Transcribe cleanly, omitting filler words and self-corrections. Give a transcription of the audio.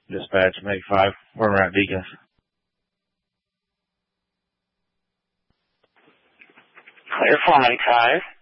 Dispatch, Make 5. We're around Deacons. Clear for Make 5.